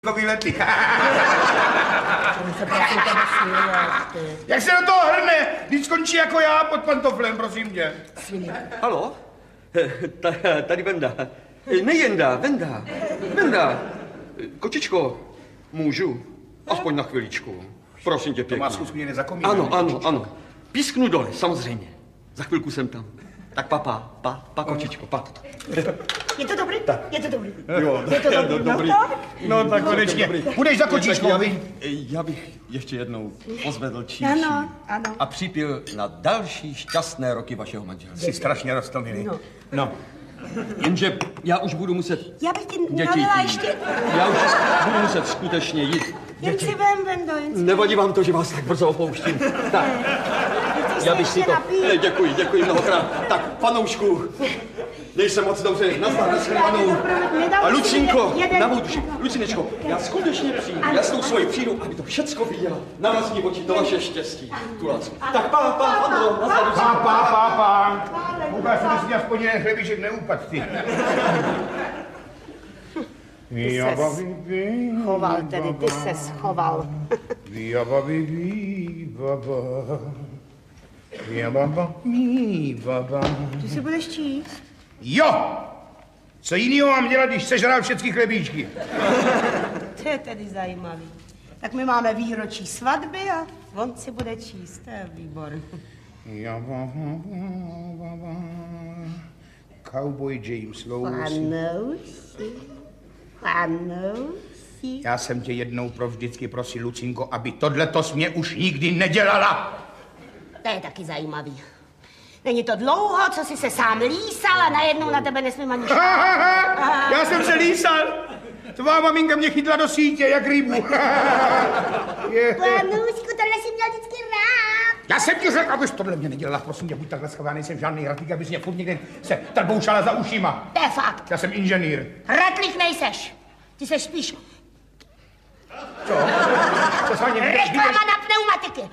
Lety. Jak se do toho hrne, když skončí jako já pod pantoflem, prosím tě. Halo? Tady Venda. Ne Jenda, Venda. Kočičko, můžu? Aspoň na chviličku. Prosím tě pěkně. To má schůzku mě nezapomínám. Ano. Písknu dole, samozřejmě. Za chvilku jsem tam. Tak pa, kočičko, pa. Je to dobrý? Je to dobrý. Jo, je to dobrý. No tak konečně. Budeš za kočičkou. Já bych ještě jednou pozvedl číši Ano. a připil na další šťastné roky vašeho manželství. Jsi strašně roztomilý. No. Jenže já už budu muset... Já bych ti Děti, nalila ještě... já už budu muset skutečně jít. Jen si vem, Vendo, jen si Nevadí vám to, že vás tak brzo opouštím. Tak, já bych si to... Děkuji mnohokrát. Tak, panoušku, dej se moc dobře, nazdar, nashledanou. A Lucinko, na mou duši, Lucinečko, já skutečně přijdu, já s tou svojí přijdu, aby to všecko viděla. Na vlastní oči, to vaše štěstí, tu lásku. Tak pa, nazdar, Lucinko. Pa. Ukáž se, že si aspoň jeden chlebíček neupad, ty. ty se schoval. Ty si budeš číst? Jo! Co jinýho mám dělat, když sežral všechny chlebíčky? To je tedy zajímavý. Tak my máme výročí svatby a on si bude číst, to je výborný. Cowboy James Lowe. Panouši. Já jsem tě jednou provždycky prosil, Lucinko, aby tohleto jsi mě už nikdy nedělala. To je taky zajímavý. Není to dlouho, co jsi se sám lísal a najednou na tebe nesmím ani Já jsem se lísal. Tvá maminka mě chytla do sítě, jak rybu. Panoušku, tohle jsi měl vždycky rád. Já jsem ti řekl, abys tohle mě nedělala. Prosím tě, buď takhle schová, nejsem žádný ratlík, abys mě furt někde se trboušala za ušima. To je fakt. Já jsem inženýr. Ratlík nejseš. Ty seš spíš Co? Co s vámi reklama na pneumatiky.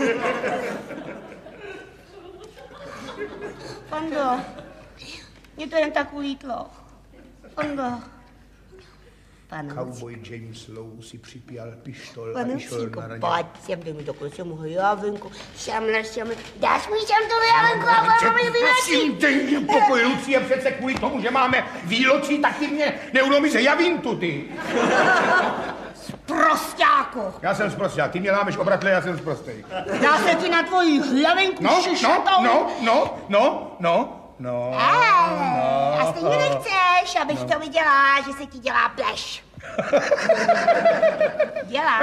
Fondo, mě to jen tak ulítlo. Fondo. Cowboy James Lowe si připěl pištol a išel Panoušíku, na raně. pojď sem, dej mi takhle sem javinku. Šamle. Dáš mi sem tu javinku a budeme mi vyletí. Prosím, dej mě pokoj, Lucie, přece kvůli tomu, že máme výločí, tak ty mě neulomí se javintu, ty. Prosťáku. Já jsem sprosták, ty mě lámeš obratle, já jsem sprostej. Dá se ti na tvoji hlavenku šišotou. No. A stejně nechceš, abych to viděla, že se ti dělá pleš. Dělá.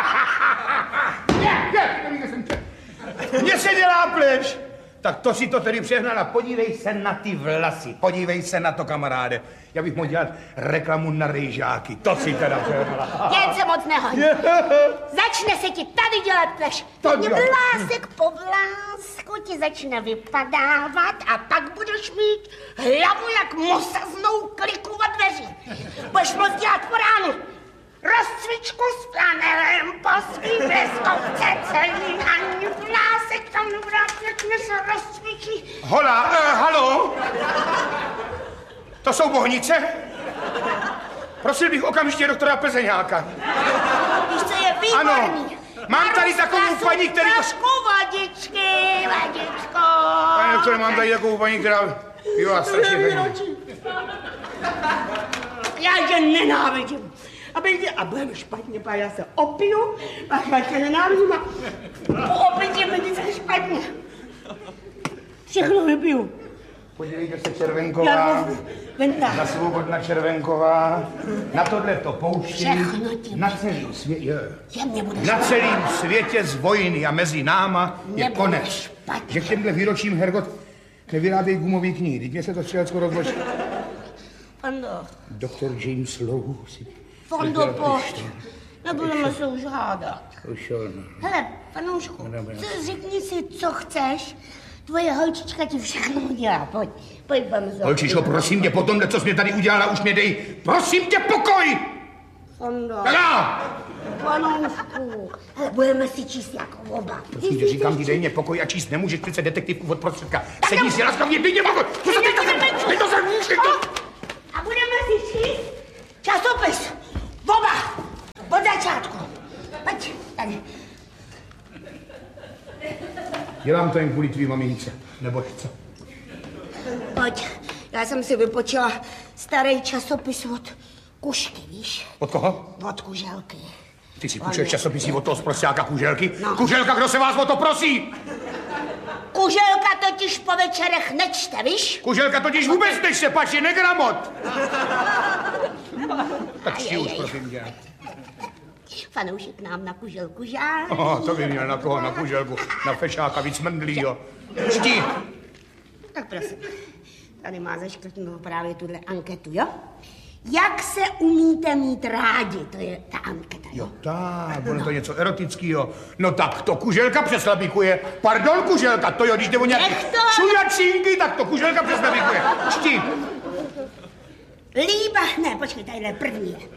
Mně se dělá pleš. Tak to si to tedy přehnala. Podívej se na ty vlasy. Podívej se na to, kamaráde. Já bych mohl dělat reklamu na rejžáky. To si teda přehnala. Jen se moc nehoď. Začne se ti tady dělat pleš. To Mě dělá. vlásek po vlásku ti začne vypadávat a pak budeš mít hlavu jak mosaznou kliku od dveří. Budeš moc dělat po ránu. Rozcvičku s flanelem po svý bleskovce celý ani vlásek tam vrátně se rozcvičí. Hola, halo? To jsou bohnice? Prosil bych okamžitě doktora Plzeňáka. Víš, co je výborný? Ano. Mám tady takovou paní, který... Trošku vodičky, vodičko. Pane doktore, mám tady takovou paní, která... Jo, strašně pěkný. Já tě nenávidím. A budeme špatně, pak já se opiju, pak já tě nenávidím a po opití mi vždycky špatně. Všechno vypiju. Podívejte se, Červenková. Venta. Na Svobodna Červenková. Na tohle to pouští. Všechno ti Na celém světě. Na celém světě z vojny a mezi náma je Nebude konec. špatně. Že k těmhle výročím Hergot nevyrábějí gumový knihy. Teď mě se to střelecko rozloží. Fondo. Doktor James Lowe si... Fondo, pojď. Nebudeme se už hádat. Už jo, no. Hele, panoušku, řekni si, co chceš. Tvoje holčička ti všechno udělá. Pojď budeme se. Holčičko, prosím tě, po tomhle, co jsi mě tady udělala, už mě dej, prosím tě, pokoj! Fondo. Teda! Panoušku. Hele, budeme si číst jako oba. Prosím tě, říkám ti, dej mě pokoj a číst nemůžeš, přece detektivku od prostředka. Sedni si laskavně, dej mě pokoj! Dej to A budeme si číst časopis. Oba. tady. Dělám to jen kvůli tvý mamince, nebo co? Pojď, já jsem si vypočila starý časopis od Kušky, víš? Od koho? Od Kuželky. Ty si půjčuješ časopisy od toho zprosťáka Kuželky? No. Kuželka, kdo se vás o to prosí? Kuželka totiž po večerech nečte, víš? Kuželka totiž vůbec nečte, pač je negramot. Tak čti už, prosím tě. Fanoušek nám na Kuželku žál. To by měl na koho, na Kuželku, na fešáka, víc mrdlýho. Čti. Tak prosím, tady má zaškrtnout právě tuhle anketu, jo? Jak se umíte mít rádi, to je ta anketa, jo? Tak, ono to je něco erotického. No tak to Kuželka přeslabikuje. Pardon, Kuželka, to jo, když jde o nějaký čujačinky, tak to Kuželka přeslabikuje. Čti. Ne, počkej, tadyhle první je.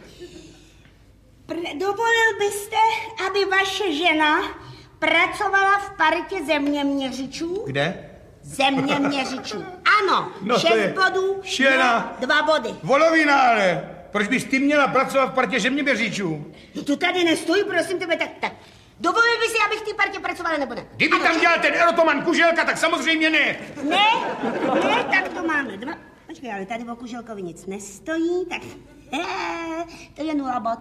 Dovolil byste, aby vaše žena pracovala v partě zeměměřičů? Kde? Zeměměřičů. Ano, No 6 bodů, šena. 2 body. Volovina, ale. Proč bys ty měla pracovat v partě zeměměřičů? No to tady nestojí, prosím tebe, tak. Dovolil bys si, abych v té partě pracovala, nebo ne? Kdyby tam dělal ten erotoman Kuželka, tak samozřejmě ne. Ne, tak to máme 2. Počkej, ale tady o Kuželkovi nic nestojí, tak to je 0 bod.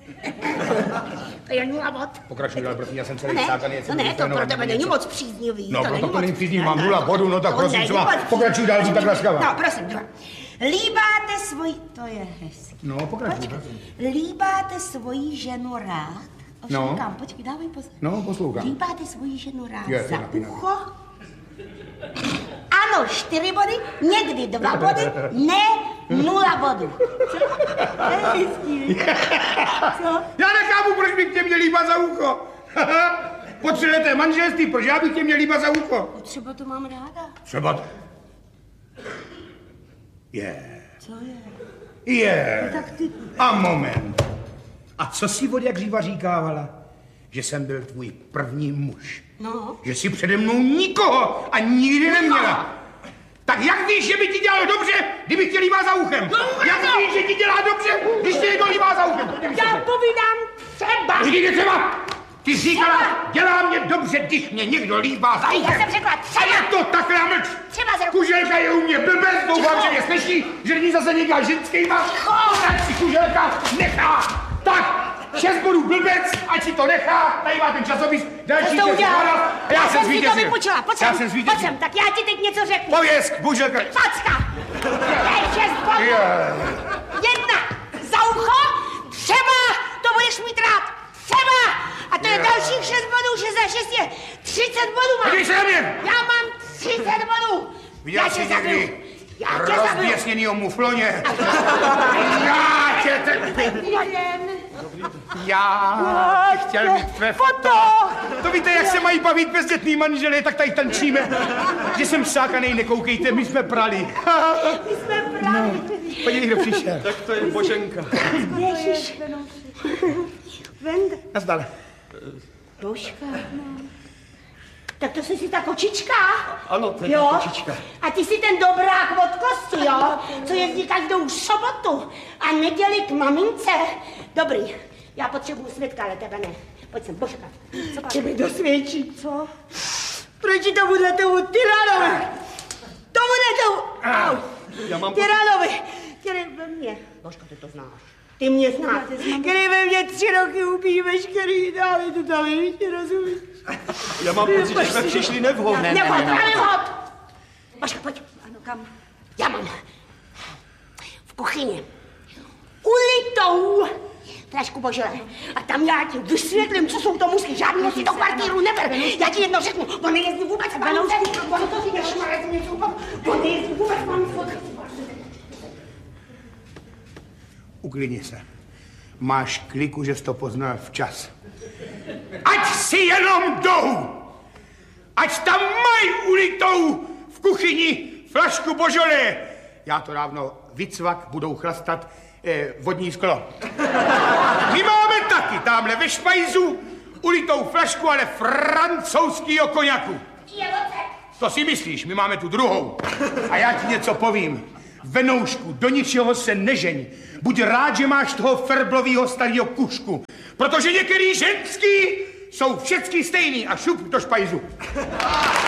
To je 0 bod. Pokračuj dál, prosím, já jsem celý sákaný. No ne, to pro tebe není moc příznivý. No, proto to není příznivý, mám 0 bodů, no tak prosím, co má. Pokračuj dál, buď tak laskavá. No, prosím, 2. Líbáte svoji... To je hezky. No, pokračuj, prosím. Líbáte svoji ženu rád? No. Kam, počkej, dávej pozor. No, poslouchám. Líbáte svoji ženu rád Je, za ucho? Ano, 4 body, někdy 2 body, ne 0 bodů. Co? Já nechápu, proč bych tě měl líbat za ucho. Po 3leté manželství, proč já bych tě měl líbat za ucho? Třeba to mám ráda. Třeba... Co je? Je. Tak ty... A moment. A co si od jak dříva říkávala? Že jsem byl tvůj první muž. No. Že jsi přede mnou nikoho a nikdy neměla. Tak jak víš, že by ti dělalo dobře, kdyby tě líbá za uchem? Jak víš, že ti dělá dobře, když tě někdo líbá za uchem? Já povídám třeba. Říkej třeba. Ty říkala, dělá mě dobře, když mě někdo líbá za uchem. Já jsem řekla třeba. A je to takhle mlč. Třeba za... Kuželka je u mě blbec, doufám, že mě slyší, že není zase někdo ženskýma. Tak si Kuželka nechá. Tak, 6 bodů blbec, ať si to nechá, tady má ten časopis, další to 6 udělal. a já jsem si to zvítězil. vypočila, pojď sem, tak já ti teď něco řeknu. Pověz, Kuželka. Facka! To je 6 bodů. 1 za ucho, třeba to budeš mít rád, třeba. A to je dalších 6 bodů, 6 za 6 je 30 bodů mám. Podívej se na mě. Já mám 30 bodů. Viděl jsi někdy Já tě zabiju. rozběsněnýho mufloně? Já tě Já bych chtěl mít tvé foto. To víte, jak se mají bavit bezdětný manželé, tak tady tančíme. Že jsem sákanej, nekoukejte, my jsme prali. My jsme právě. Podívej, kdo přišel. Tak to je Boženka. Ježiš. Venda. Nazdar. Božka. Tak to jsi ta kočička? Ano, to je jo? ta kočička. A ty jsi ten dobrák od kosti, jo? Co jezdí každou sobotu a neděli k mamince. Dobrý, já potřebuji svědka, ale tebe ne. Pojď sem, Božka. Co mi dosvědčí, co? Proč to bude tomu tyranovi? To bude tomu... Au. Já mám... Tyranovi, který ve mně... Božka, ty to znáš. Ty mě znáš. Který ve mně 3 roky ubíjí veškerý dále, to tam ještě rozumíš. Já mám pocit, že jsme přišli nevhodné. Nevhod! Božka, pojď. Ano, kam? Já mám v kuchyni ulitou flašku Božele. A tam já ti vysvětlím, co jsou to musky. Žádného si do kvartíru neber. Já ti jedno řeknu. On nejezdí vůbec mamce. On to si nešmarec něco úplně. On nejezdí vůbec mamce. Uklidni se. Máš kliku, že jsi to poznal včas. Ať si jenom jdou! Ať tam mají ulitou v kuchyni flašku Božole! Já to dávno vycvak, budou chlastat vodní sklo. My máme taky tamhle ve špajzu ulitou flašku, ale francouzskýho koněku. To si myslíš, my máme tu druhou. A já ti něco povím. Venoušku, do ničeho se nežeň. Buď rád, že máš toho ferblovýho starého kušku, Protože některý ženský jsou všecky stejný a šup do špajzu.